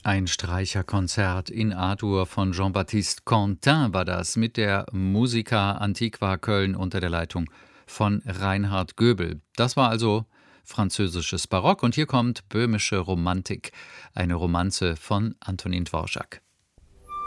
Ein Streicherkonzert in A-Dur von Jean-Baptiste Quentin war das mit der Musica Antiqua Köln unter der Leitung von Reinhard Göbel. Das war also französisches Barock und hier kommt böhmische Romantik, eine Romanze von Antonin Dvorak.